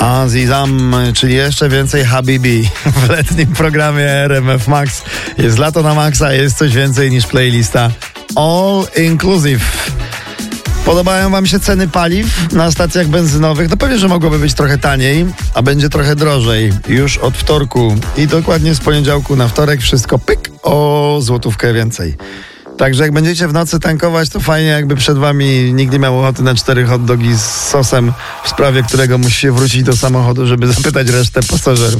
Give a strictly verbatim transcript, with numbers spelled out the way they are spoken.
Azizam, czyli jeszcze więcej Habibi w letnim programie R M F Max. Jest lato na maksa, jest coś więcej niż playlista All Inclusive. Podobają wam się ceny paliw na stacjach benzynowych? No pewnie, że mogłoby być trochę taniej, a będzie trochę drożej już od wtorku. I dokładnie z poniedziałku na wtorek wszystko pyk o złotówkę więcej. Także jak będziecie w nocy tankować, to fajnie, jakby przed wami nikt nie miał ochoty na cztery hot dogi z sosem, w sprawie którego musi się wrócić do samochodu, żeby zapytać resztę pasażerów.